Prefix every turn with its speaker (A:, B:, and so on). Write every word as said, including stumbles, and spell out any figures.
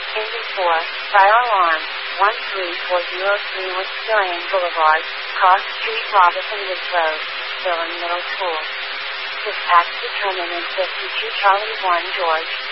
A: Indy four, fire alarm, one three four zero three West Jillian Boulevard, Cross Street, Robinson Woods Road, Dillon Middle School. Dispatch determinant fifty-two Charlie one George.